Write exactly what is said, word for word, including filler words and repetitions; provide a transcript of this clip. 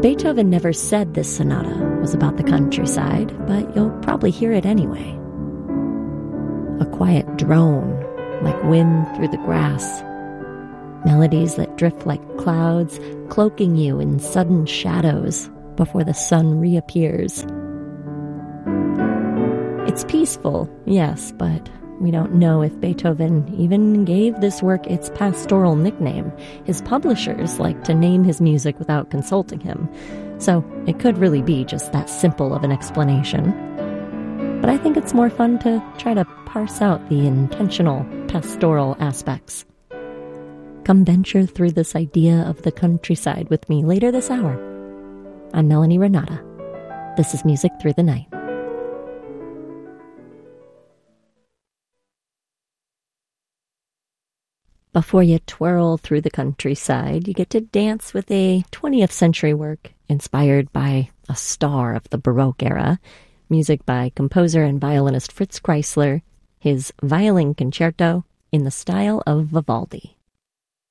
Beethoven never said this sonata was about the countryside, but you'll probably hear it anyway. A quiet drone, like wind through the grass. Melodies that drift like clouds, cloaking you in sudden shadows before the sun reappears. It's peaceful, yes, but we don't know if Beethoven even gave this work its pastoral nickname. His publishers like to name his music without consulting him, so it could really be just that simple of an explanation. But I think it's more fun to try to parse out the intentional, pastoral aspects. Come venture through this idea of the countryside with me later this hour. I'm Melanie Renata. This is Music Through the Night. Before you twirl through the countryside, you get to dance with a twentieth century work inspired by a star of the Baroque era, music by composer and violinist Fritz Kreisler, his violin concerto in the style of Vivaldi.